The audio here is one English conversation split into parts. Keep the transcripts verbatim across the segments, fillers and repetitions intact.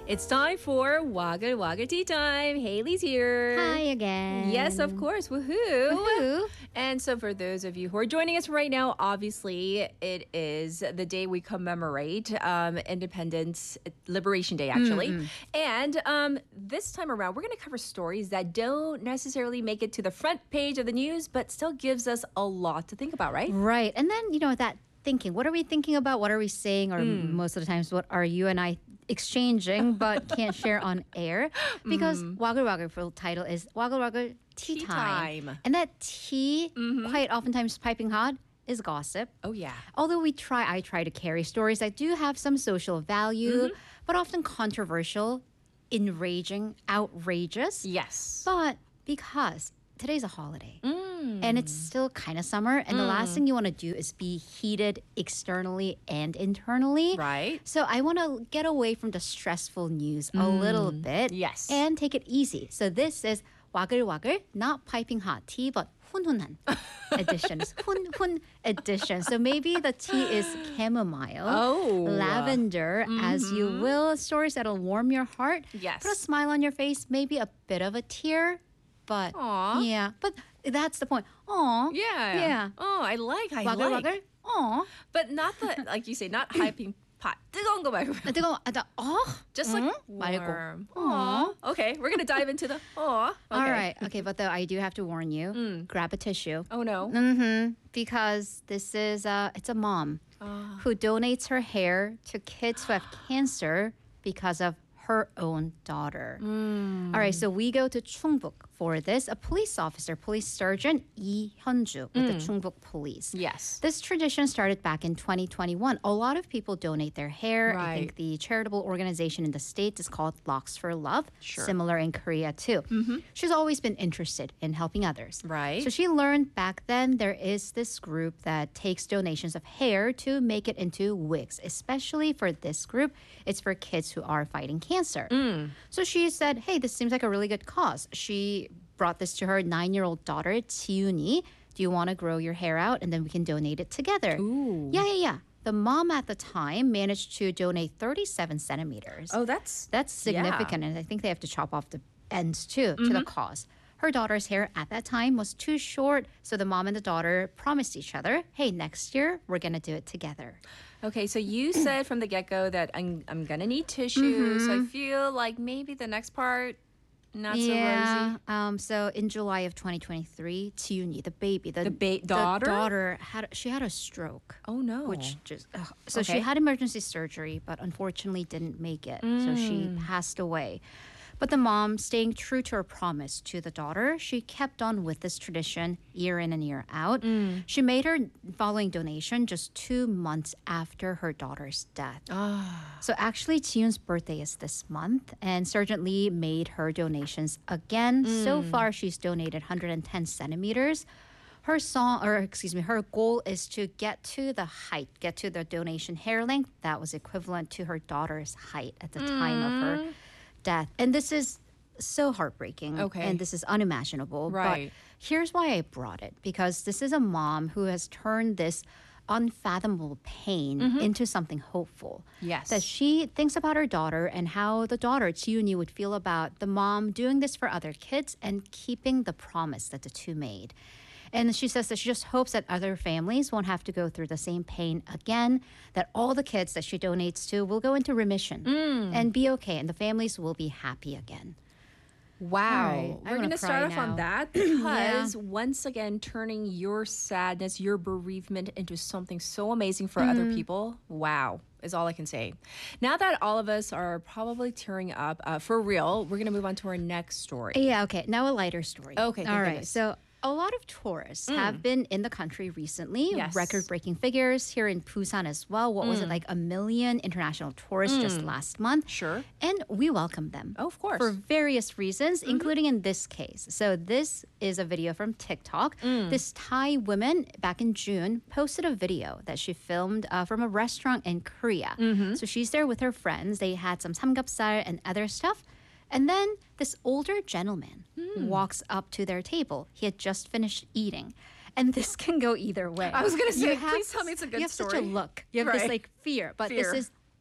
It's time for Waggle Waggle Tea Time. Haley's here. Hi again. Yes, of course. Woohoo. Woohoo. And so for those of you who are joining us right now, obviously it is the day we commemorate um, Independence Liberation Day, actually. Mm-hmm. And um, this time around, we're going to cover stories that don't necessarily make it to the front page of the news, but still gives us a lot to think about, right? Right. And then, you know, that thinking, what are we thinking about? What are we saying? Or most of the times, what are you and I exchanging but can't share on air? Because Waggle Waggle full title is Waggle Waggle Tea, Tea time. time. And that tea, quite oftentimes piping hot, is gossip. Oh, yeah. Although we try, I try to carry stories that do have some social value, but often controversial, enraging, outrageous. Yes. But because today's a holiday and it's still kind of summer, and the last thing you want to do is be heated externally and internally. Right. So I want to get away from the stressful news a little bit. Yes. And take it easy. So this is Waggle Waggle, not piping hot tea, but 훈훈한 edition. It's hun hun edition. So maybe the tea is chamomile, Oh. lavender, as you will. Stories that'll warm your heart. Yes. Put a smile on your face, maybe a bit of a tear. But Aw. yeah, but that's the point. Aw. Yeah. Yeah. Oh, I like. I Waggle like. waggle. Aw. But not the, like you say, not hyping pot. 뜨거운 거 말고. 아, 뜨거워. 아, 나, 어? Just like 응? warm. 말고. Aw. Okay, we're gonna dive into the aw. Okay. All right. Okay, but though I do have to warn you. Grab a tissue. Oh no. Mm-hmm. Because this is uh it's a mom Ah. who donates her hair to kids who have cancer because of her own daughter. All right, so we go to Chungbuk for this. A police officer, police sergeant Lee Hyunju with the Chungbuk police. Yes. This tradition started back in twenty twenty-one. A lot of people donate their hair. I think Right. the charitable organization in the States is called Locks for Love. Sure. Similar in Korea too. She's always been interested in helping others. Right. So she learned back then there is this group that takes donations of hair to make it into wigs. Especially for this group, it's for kids who are fighting cancer. So she said, hey, this seems like a really good cause. She brought this to her nine-year-old daughter, Chiuni. Do you want to grow your hair out? And then we can donate it together. Ooh. Yeah, yeah, yeah. The mom at the time managed to donate thirty-seven centimeters. Oh, that's That's significant. And I think they have to chop off the ends too to the cause. Her daughter's hair at that time was too short. So the mom and the daughter promised each other, hey, next year we're going to do it together. okay. So you said from the get go that I'm I'm gonna need tissue. So I feel like maybe the next part not so yeah. rosy. Um. So in July of twenty twenty-three, Chiuni, the baby, the, The ba- daughter? the daughter had she had a stroke. Oh no. Which just ugh. So Okay. she had emergency surgery, but unfortunately didn't make it. So she Mm. passed away. But the mom, staying true to her promise to the daughter, she kept on with this tradition year in and year out. Mm. She made her following donation just two months after her daughter's death. Ah. So actually, Chiyoon's birthday is this month, and Sergeant Lee made her donations again. So far, she's donated one hundred ten centimeters. Her song, or excuse me, her goal is to get to the height, get to the donation hair length that was equivalent to her daughter's height at the time of her death. And this is so heartbreaking. Okay. And this is unimaginable. Right. But here's why I brought it, because this is a mom who has turned this unfathomable pain into something hopeful. Yes. That she thinks about her daughter and how the daughter, Chiuni, would feel about the mom doing this for other kids and keeping the promise that the two made. And she says that she just hopes that other families won't have to go through the same pain again, that all the kids that she donates to will go into remission and be okay, and the families will be happy again. Wow. All right, I We're wanna going to start cry off on now. that because once again, turning your sadness, your bereavement into something so amazing for other people. Wow. Is all I can say. Now that all of us are probably tearing up uh, for real, we're going to move on to our next story. Yeah, okay. Now a lighter story. Okay, thank all right. goodness. So a lot of tourists have been in the country recently. Yes. Record-breaking figures here in Busan as well. What was it, like a million international tourists just last month? Sure. And we welcome them. Oh, of course. For various reasons, including in this case. So this is a video from TikTok. This Thai woman back in June posted a video that she filmed uh, from a restaurant in Korea. So she's there with her friends. They had some samgyeopsal and other stuff. And then this older gentleman walks up to their table. He had just finished eating. And this can go either way. I was gonna You say, have- please tell me it's a good You have such a story. look. You have Right. this like fear. But Fear. this is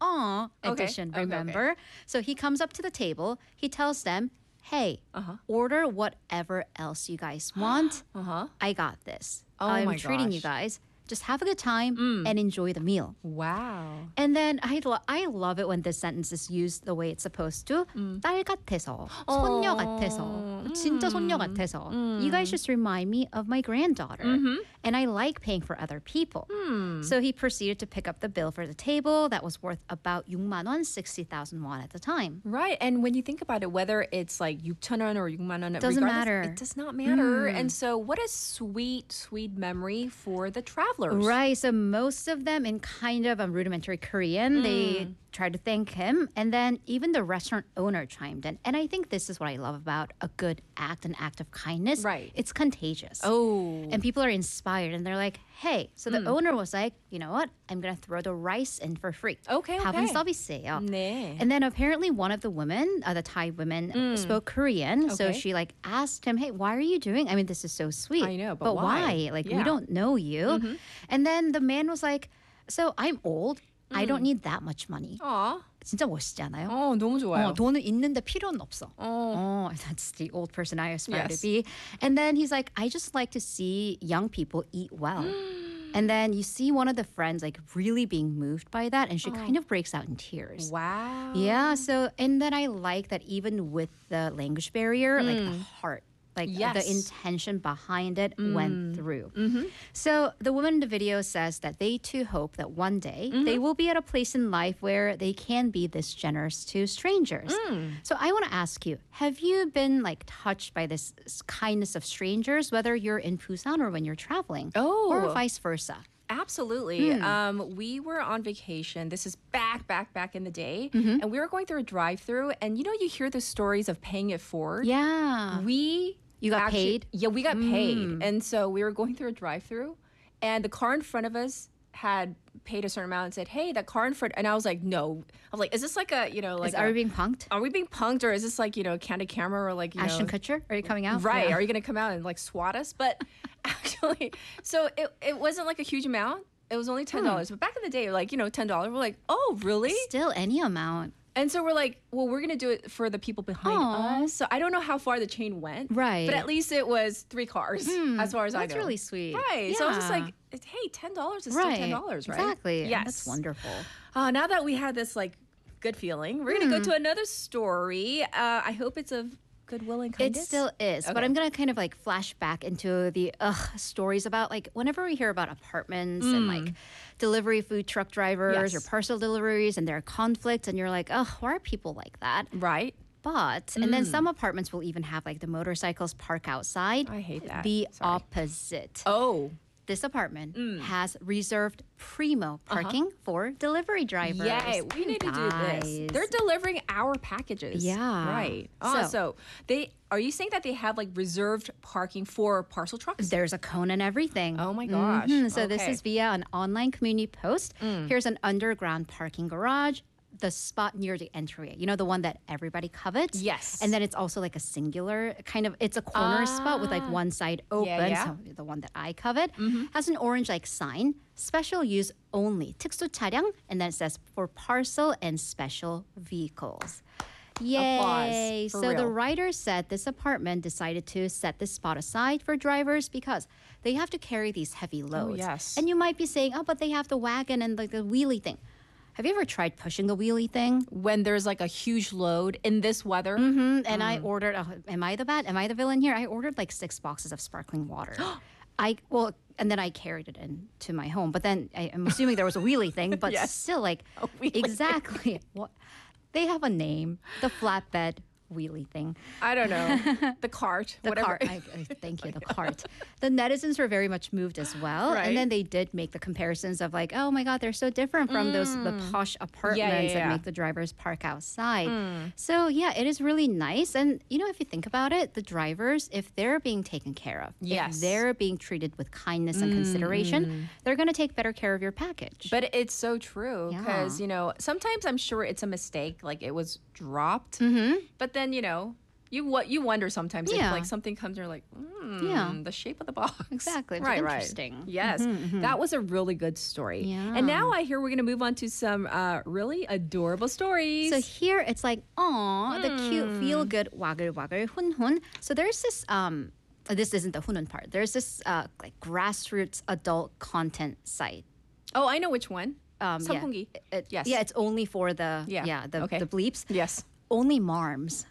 aw Okay, edition, okay, okay. remember? So he comes up to the table, he tells them, hey, Uh-huh. order whatever else you guys want. Uh-huh. I got this. Oh I'm my treating you gosh. Mm. guys. Just have a good time and enjoy the meal. Wow. And then I, lo- I love it when this sentence is used the way it's supposed to. 딸 같아서, 손녀 같아서, 진짜 손녀 같아서. You guys just remind me of my granddaughter. And I like paying for other people. So he proceeded to pick up the bill for the table that was worth about 육만 원, sixty thousand won at the time. Right. And when you think about it, whether it's like 육천 원 or 육만 원, Doesn't regardless, matter. It does not matter. And so what a sweet, sweet memory for the travelers. Right. So most of them in kind of a rudimentary Korean, they tried to thank him. And then even the restaurant owner chimed in. And I think this is what I love about a good act, an act of kindness. Right. It's contagious. Oh. And people are inspired and they're like, hey. So the owner was like, you know what? I'm going to throw the rice in for free. Okay, 밥은 okay. 서비스예요. 네. And then apparently one of the women, uh, the Thai women, spoke Korean. So Okay. she like asked him, hey, why are you doing? I mean, this is so sweet. I know, but why? Like, we Yeah. don't know you. And then the man was like, so I'm old. I don't need that much money. Aw. 진짜 멋있지 않아요? 어, 너무 좋아요. 어, 돈은 있는데 필요는 없어. 어. Oh, that's the old person I aspire Yes. to be. And then he's like, I just like to see young people eat well. And then you see one of the friends like really being moved by that, and she kind of breaks out in tears. Wow. Yeah. So, and then I like that even with the language barrier, like the heart, like Yes. the intention behind it went through. So the woman in the video says that they too hope that one day they will be at a place in life where they can be this generous to strangers. So I want to ask you, have you been like touched by this s- kindness of strangers, whether you're in Busan or when you're traveling? Oh. Or vice versa? Absolutely. Um, we were on vacation. This is back, back, back in the day. Mm-hmm. And we were going through a drive through. And you know, you hear the stories of paying it forward. Yeah. We You got actually- paid? Yeah, we got paid. And so we were going through a drive through. And the car in front of us had paid a certain amount and said, hey, that car in front. And I was like, no. I was like, is this like a, you know, like Is, are a- we being punked? are we being punked or is this like, you know, candid camera or like, you Ashton know, Kutcher, are you coming out? right? Yeah. Are you going to come out and like swat us? But actually, so it, it wasn't like a huge amount. It was only ten dollars. But back in the day, like, you know, ten dollars, we're like, oh, really? Still any amount. And so we're like, well, we're going to do it for the people behind Aw. us. So I don't know how far the chain went. Right. But at least it was three cars as far as I That's know. really sweet. Right. So I was just Yeah. like, hey, ten dollars is Right. still ten dollars, right? Exactly. Yes. That's wonderful. Uh, now that we had this like good feeling, we're going to go to another story. Uh, I hope it's of goodwill and It kindness. still is, but Okay. I'm gonna kind of like flash back into the ugh, stories about like whenever we hear about apartments and like delivery food truck drivers or Yes. parcel deliveries and there are conflicts, and you're like, oh, why are people like that? Right. But and then some apartments will even have like the motorcycles park outside. I hate that. The Sorry. opposite. Oh. This apartment has reserved primo parking for delivery drivers. Yay, we need to do this. Guys. They're delivering our packages. Yeah. Right. Oh, So- so, they are you saying that they have like reserved parking for parcel trucks? There's a cone and everything. Oh my gosh. Mhm. So this Okay. Mm. is via an online community post. Here's an underground parking garage. The spot near the entryway, you know, the one that everybody covets. Yes. And then it's also like a singular kind of, it's a corner spot with like one side open. yeah. So the one that I covet has an orange like sign, special use only. 특수 차량, and then it says for parcel and special vehicles. Yay. Applause, for So the real. writer said this apartment decided to set this spot aside for drivers because they have to carry these heavy loads. yes. And you might be saying, oh, but they have the wagon and like the wheelie thing. Have you ever tried pushing the wheelie thing? When there's like a huge load in this weather. Mm, And I ordered, oh, am I the bad? Am I the villain here? I ordered like six boxes of sparkling water. I, well, and then I carried it into my home. But then I, I'm assuming there was a wheelie thing, but Yes. still like, wheelie. exactly. What They have a name, the flatbed wheelie thing. I don't know. The cart. The whatever. cart. I, I, thank you. The cart. The netizens were very much moved as well, Right. and then they did make the comparisons of like, oh my God, they're so different from those the posh apartments that yeah. make the drivers park outside. So yeah, it is really nice, and you know, if you think about it, the drivers, if they're being taken care of, Yes. if they're being treated with kindness and consideration, they're going to take better care of your package. But it's so true because, Yeah. you know, sometimes I'm sure it's a mistake, like it was dropped. Mm-hmm. But then, you know, You what you wonder sometimes if Yeah. like something comes, you're like, hmm, Yeah. the shape of the box. Exactly. It's Right, right. interesting. Yes, that was a really good story. Yeah. And now I hear we're gonna move on to some uh, really adorable stories. So here it's like, oh, the cute, feel good, waggle waggle, hun hun. So there's this, um, uh, this isn't the hun hun part. There's this uh, like grassroots adult content site. oh, I know which one. Um, yeah. Sampungi. It- Yes. Yeah, it's only for the Yeah. yeah, the, Okay. the bleeps. Yes. Only marms.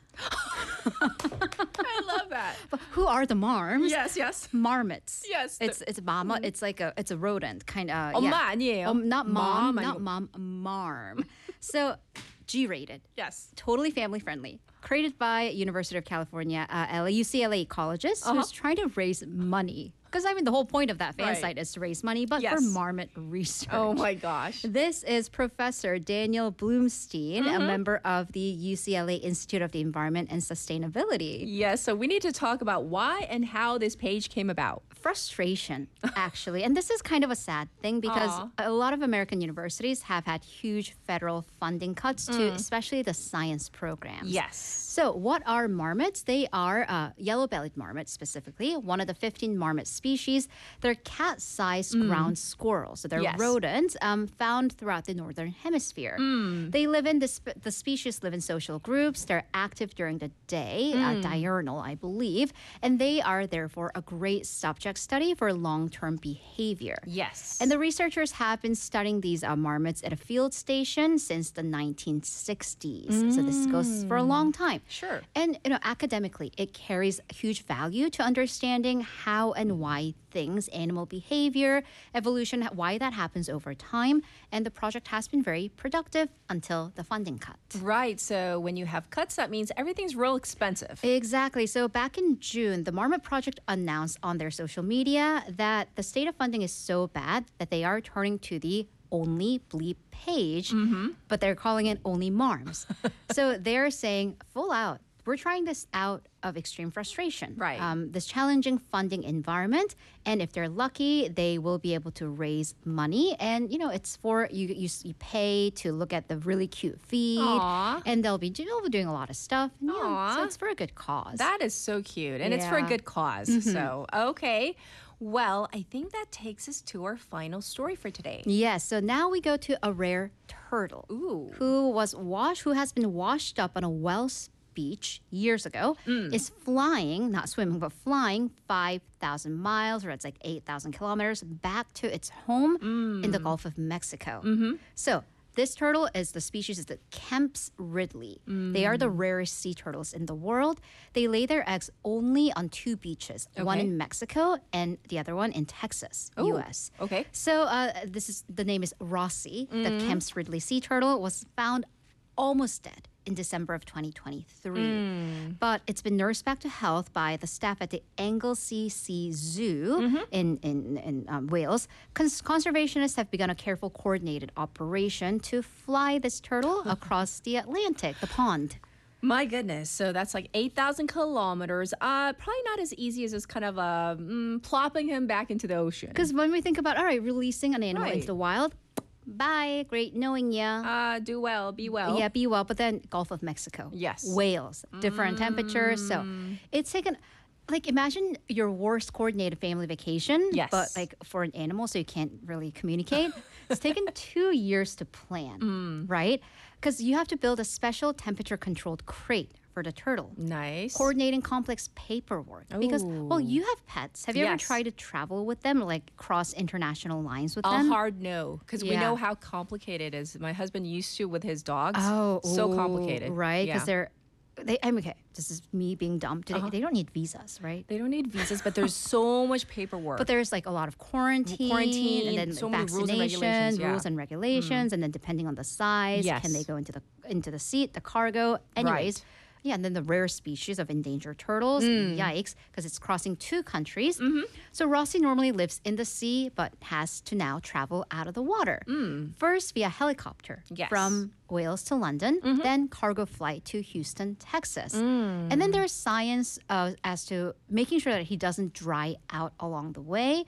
I love that. But who are the marms? yes, yes. Marmots. Yes, the- It's it's mama. It's like a it's a rodent kind of. 엄마 yeah. 아니에요. Um, not mom, Mom not 아니고. mom, marm. So G-rated. Yes. Totally family friendly. Created by University of California, uh, L A, U C L A ecologists Uh-huh. who's trying to raise money. Because I mean, the whole point of that fan Right. site is to raise money, but for Yes. marmot research. Oh my gosh. This is Professor Daniel Bloomstein, Mm-hmm. a member of the U C L A Institute of the Environment and Sustainability. Yes, so we need to talk about why and how this page came about. Frustration, actually. And this is kind of a sad thing because Aw. a lot of American universities have had huge federal funding cuts to especially the science programs. Yes. So, what are marmots? They are uh, yellow-bellied marmots, specifically one of the fifteen marmot species. They're cat-sized ground squirrels. So they're Yes. rodents um, found throughout the northern hemisphere. They live in this. The species live in social groups. They're active during the day, uh, diurnal, I believe, and they are therefore a great subject study for long-term behavior. Yes. And the researchers have been studying these uh, marmots at a field station since the nineteen sixties. So this goes for a long time. Sure. And you know, academically, it carries huge value to understanding how and why things, animal behavior, evolution, why that happens over time. And the project has been very productive until the funding cut. Right. So when you have cuts, that means everything's real expensive. Exactly. So back in June, the Marmot Project announced on their social media that the state of funding is so bad that they are turning to the only bleep page, but they're calling it only marms. So they're saying full out, we're trying this out of extreme frustration. Right. Um, this challenging funding environment. And if they're lucky, they will be able to raise money. And, you know, it's for you, you, you pay to look at the really cute feed. Aw. And they'll be, they'll be doing a lot of stuff. And, yeah, Aw. so it's for a good cause. That is so cute. And it's for a Yeah. good cause. So, okay. Well, I think that takes us to our final story for today. Yes, so now we go to a rare turtle Ooh. who was washed, who has been washed up on a Wells beach years ago, is flying, not swimming, but flying five thousand miles, or it's like eight thousand kilometers, back to its home in the Gulf of Mexico. So this turtle is the species is the Kemp's ridley. They are the rarest sea turtles in the world. They lay their eggs only on two beaches, one Okay. in Mexico and the other one in Texas, Ooh, U S. okay. So uh, this is the name is Rossi. The Kemp's ridley sea turtle was found almost dead in December of twenty twenty-three. But it's been nursed back to health by the staff at the Anglesey Sea Zoo in, in, in um, Wales. Cons- conservationists have begun a careful, coordinated operation to fly this turtle across the Atlantic, the pond. My goodness. So that's like eight thousand kilometers. Uh, probably not as easy as just kind of uh, mm, plopping him back into the ocean. Because when we think about, all right, releasing an animal Right. into the wild, bye, great knowing ya. Uh, do well, be well. Yeah, be well. But then Gulf of Mexico. Yes. Wales, different temperatures. So it's taken, like, imagine your worst coordinated family vacation, Yes. but like for an animal, so you can't really communicate. It's taken two years to plan, right? Because you have to build a special temperature controlled crate for the turtle. Nice. Coordinating complex paperwork because, well, you have pets. Have you ever Yes. tried to travel with them, like cross international lines with A them? hard no, because we Yeah. know how complicated it is. My husband used to with his dogs. Oh, so ooh, complicated. right? Yeah. Because they're, they. I'm okay. This is me being dumb. They, Uh-huh. they don't need visas, right? They don't need visas, but there's so much paperwork. But there's like a lot of quarantine, Quarantine, and then so many rules and vaccination, regulations, yeah. rules and regulations, and then depending on the size, Yes. can they go into the into the seat, the cargo? Anyways, yeah, and then the rare species of endangered turtles, Mm. yikes, because it's crossing two countries. Mm-hmm. So Rossi normally lives in the sea, but has to now travel out of the water. First via helicopter Mm. Yes. from Wales to London, Mm-hmm. then cargo flight to Houston, Texas. Mm. And then there's science uh, as to making sure that he doesn't dry out along the way.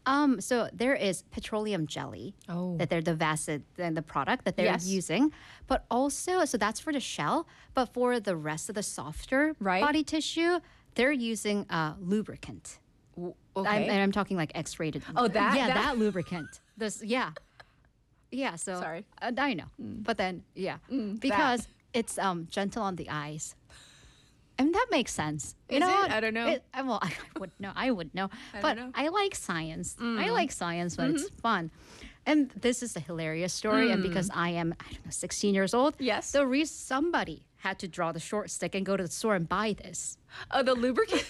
Um, so there is petroleum jelly Oh. that they're the Vasset, the the product that they're Yes. using, but also so that's for the shell, but for the rest of the softer Right. body tissue, they're using uh, lubricant. W- I'm, Okay. and I'm talking like X-rated. Oh, that- yeah, that- that, lubricant. This, yeah, yeah. So Sorry. uh, I know, but then yeah, because it's um gentle on the eyes. And that makes sense. You Is know it? what? I don't know. It, I- well, I would know. I would know. I but don't know. I like science. Mm. I like science when it's fun. And this is a hilarious story. And because I am, I don't know, sixteen years old. Mm. Yes. The reason somebody had to draw the short stick and go to the store and buy this. Oh, the lubricant.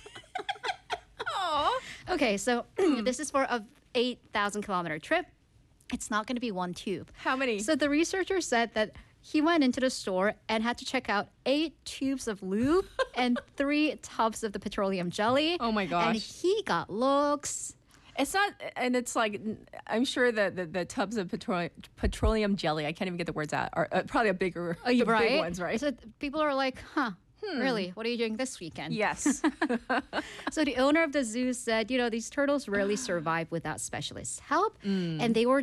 Oh. Okay, so this is for a eight thousand kilometer trip. It's not going to be one tube. How many? So the researcher said that he went into the store and had to check out eight tubes of lube and three tubs of the petroleum jelly. Oh my And gosh. he got looks. It's not, and it's like, I'm sure that the, the tubs of petro- petroleum jelly, I can't even get the words out, are uh, probably a bigger, Oh, the right? big ones, right? So people are like, huh, really? What are you doing this weekend? Yes. So the owner of the zoo said, you know, these turtles rarely survive without specialist help. And they were